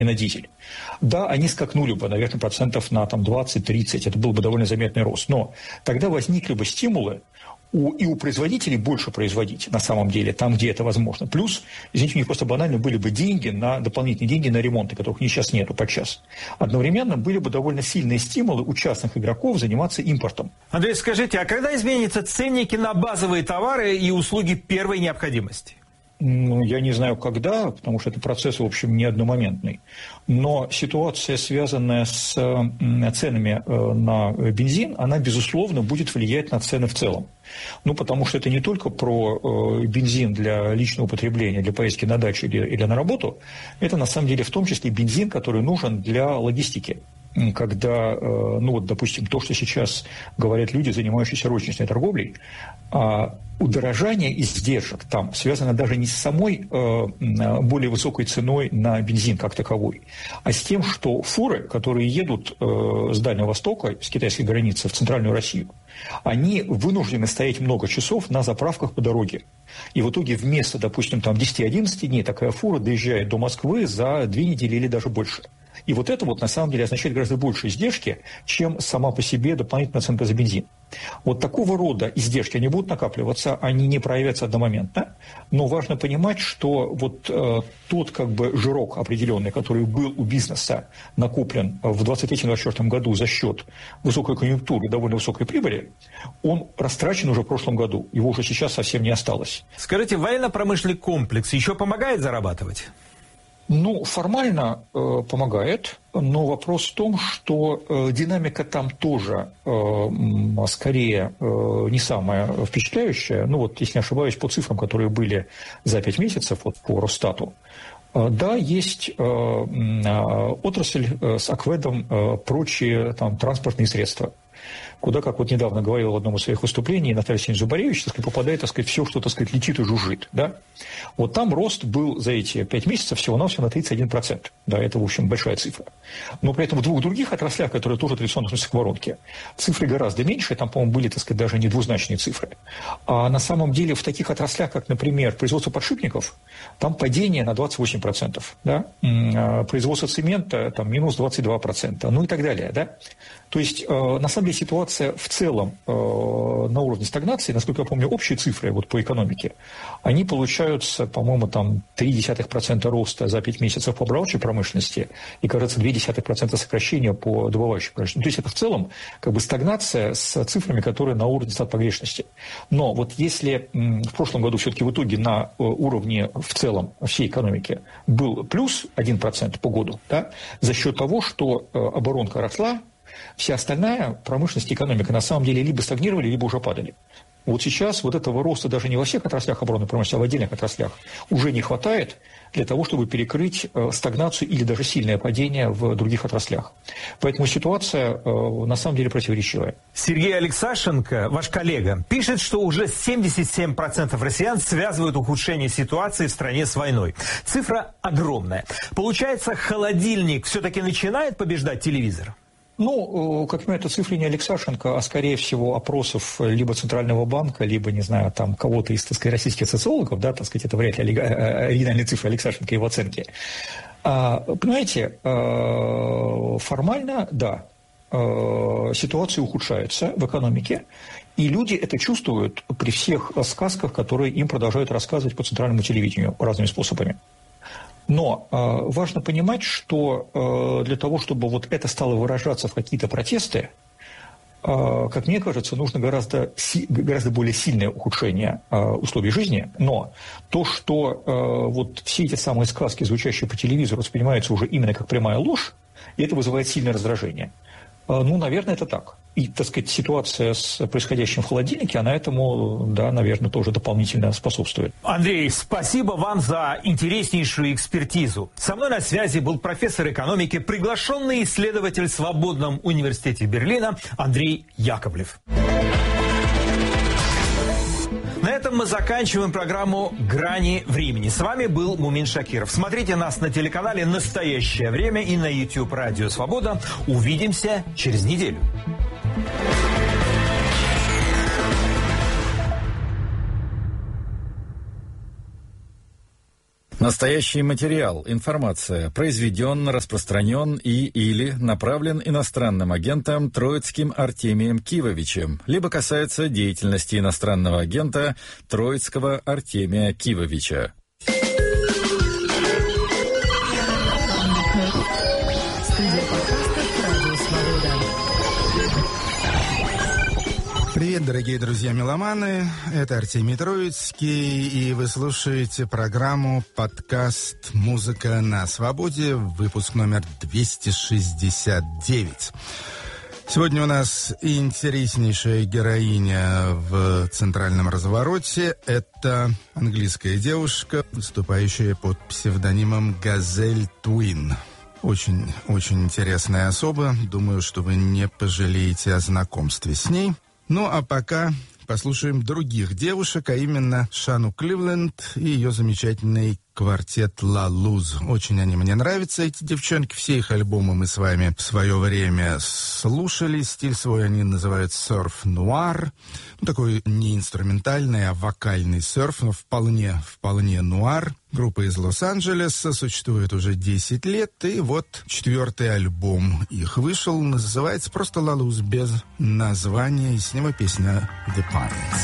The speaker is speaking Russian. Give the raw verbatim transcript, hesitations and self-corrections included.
на дизель. Да, они скакнули бы, наверное, процентов на там, двадцать-тридцать, это был бы довольно заметный рост. Но тогда возникли бы стимулы у, и у производителей больше производить, на самом деле, там, где это возможно. Плюс, извините, у них просто банально были бы деньги на дополнительные деньги на ремонты, которых у них сейчас нету подчас. Одновременно были бы довольно сильные стимулы у частных игроков заниматься импортом. Андрей, скажите, а когда изменятся ценники на базовые товары и услуги первой необходимости? Ну, я не знаю, когда, потому что это процесс, в общем, не одномоментный. Но ситуация, связанная с ценами на бензин, она, безусловно, будет влиять на цены в целом. Ну, потому что это не только про бензин для личного потребления, для поездки на дачу или, или на работу. Это, на самом деле, в том числе бензин, который нужен для логистики. Когда, ну вот, допустим, то, что сейчас говорят люди, занимающиеся розничной торговлей, удорожание издержек там связано даже не с самой более высокой ценой на бензин как таковой, а с тем, что фуры, которые едут с Дальнего Востока, с китайской границы в центральную Россию, они вынуждены стоять много часов на заправках по дороге. И в итоге вместо, допустим, там десяти-одиннадцати дней такая фура доезжает до Москвы за две недели или даже больше. И вот это вот на самом деле означает гораздо больше издержки, чем сама по себе дополнительная оценка за бензин. Вот такого рода издержки, они будут накапливаться, они не проявятся одномоментно, но важно понимать, что вот э, тот как бы жирок определенный, который был у бизнеса накоплен в двадцать третьем — двадцать четвёртом году за счет высокой конъюнктуры и довольно высокой прибыли, он растрачен уже в прошлом году, его уже сейчас совсем не осталось. Скажите, военно-промышленный комплекс еще помогает зарабатывать? Ну, формально э, помогает, но вопрос в том, что э, динамика там тоже э, скорее э, не самая впечатляющая. Ну вот, если не ошибаюсь, по цифрам, которые были за пять месяцев вот, по Росстату, э, да, есть э, э, отрасль э, с акведом, э, прочие там, транспортные средства, куда, как вот недавно говорил в одном из своих выступлений Наталья Алексеевна Зубаревич, так сказать, попадает, так сказать, все, что, так сказать, летит и жужжит, да. Вот там рост был за эти пять месяцев всего-навсего на тридцать один процент. Да, это, в общем, большая цифра. Но при этом в двух других отраслях, которые тоже традиционно относятся к воронке, цифры гораздо меньше, там, по-моему, были, так сказать, даже не двузначные цифры. А на самом деле в таких отраслях, как, например, производство подшипников, там падение на двадцать восемь процентов, да, производство цемента, там, минус двадцать два процента, ну и так далее, да. То есть, на самом деле, ситуация в целом на уровне стагнации, насколько я помню, общие цифры вот по экономике, они получаются, по-моему, там ноль целых три десятых процента роста за пять месяцев по обрабатывающей промышленности и, кажется, ноль целых две десятых процента сокращения по добывающей промышленности. То есть, это в целом как бы стагнация с цифрами, которые на уровне стат погрешности. Но вот если в прошлом году все-таки в итоге на уровне в целом всей экономики был плюс один процент по году, да, за счет того, что оборонка росла, вся остальная промышленность и экономика на самом деле либо стагнировали, либо уже падали. Вот сейчас вот этого роста даже не во всех отраслях оборонной промышленности, а в отдельных отраслях уже не хватает для того, чтобы перекрыть стагнацию или даже сильное падение в других отраслях. Поэтому ситуация на самом деле противоречивая. Сергей Алексашенко, ваш коллега, пишет, что уже семьдесят семь процентов россиян связывают ухудшение ситуации в стране с войной. Цифра огромная. Получается, холодильник все-таки начинает побеждать телевизор? Ну, как понимаю, это цифры не Алексашенко, а, скорее всего, опросов либо Центрального банка, либо, не знаю, там, кого-то из, так сказать, российских социологов, да, так сказать, это вряд ли оригинальные цифры Алексашенко и его оценки. А, понимаете, формально, да, ситуация ухудшается в экономике, и люди это чувствуют при всех сказках, которые им продолжают рассказывать по центральному телевидению разными способами. Но э, важно понимать, что э, для того, чтобы вот это стало выражаться в какие-то протесты, э, как мне кажется, нужно гораздо, си, гораздо более сильное ухудшение э, условий жизни. Но то, что э, вот все эти самые сказки, звучащие по телевизору, воспринимаются уже именно как прямая ложь, и это вызывает сильное раздражение. Э, ну, наверное, это так. И, так сказать, ситуация с происходящим в холодильнике, она этому, да, наверное, тоже дополнительно способствует. Андрей, спасибо вам за интереснейшую экспертизу. Со мной на связи был профессор экономики, приглашенный исследователь в Свободном университете Берлина Андрей Яковлев. На этом мы заканчиваем программу «Грани времени». С вами был Мумин Шакиров. Смотрите нас на телеканале «Настоящее время» и на YouTube «Радио Свобода». Увидимся через неделю. Настоящий материал, информация произведен, распространен и или направлен иностранным агентом Троицким Артемием Кивовичем, либо касается деятельности иностранного агента Троицкого Артемия Кивовича. Привет, дорогие друзья-меломаны, это Артемий Троицкий, и вы слушаете программу «Подкаст «Музыка на свободе», выпуск номер двести шестьдесят девять. Сегодня у нас интереснейшая героиня в центральном развороте. Это английская девушка, выступающая под псевдонимом Газель Твин. Очень-очень интересная особа. Думаю, что вы не пожалеете о знакомстве с ней. Ну, а пока послушаем других девушек, а именно Шану Кливленд и ее замечательный квартет «Ла Луз». Очень они мне нравятся, эти девчонки. Все их альбомы мы с вами в свое время слушали. Стиль свой они называют серф-нуар. Ну, такой не инструментальный, а вокальный серф, но вполне, вполне нуар. Группа из Лос-Анджелеса существует уже десять лет, и вот четвертый альбом их вышел. Называется просто «Ла Луз» без названия, и с него песня «The Pines».